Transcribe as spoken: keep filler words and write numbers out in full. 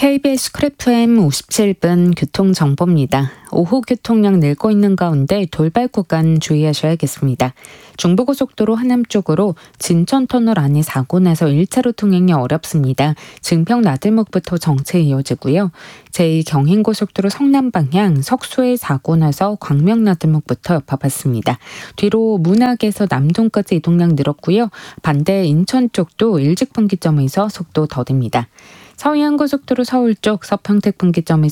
케이비에스 쿨 에프엠 오십칠 분 교통정보입니다. 오후 교통량 늘고 있는 가운데 돌발 구간 주의하셔야겠습니다. 중부고속도로 하남 쪽으로 진천터널 안에 사고 나서 일 차로 통행이 어렵습니다. 증평 나들목부터 정체 이어지고요. 제이 경인고속도로 성남 방향 석수에 사고 나서 광명 나들목부터 여파받습니다. 뒤로 문학에서 남동까지 이동량 늘었고요. 반대 인천 쪽도 일직분기점에서 속도 더딥니다. 서해안고속도로 서울 쪽 서평택 분기점에서